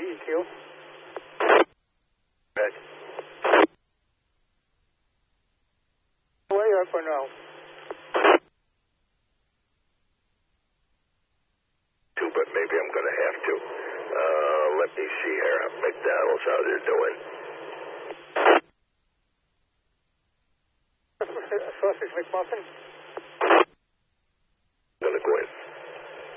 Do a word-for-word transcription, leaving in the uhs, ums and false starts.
E Q. Good. Way up or no? Two, but maybe I'm going to have to. Uh, let me see here. McDonald's, how they're doing. Sausage McMuffin.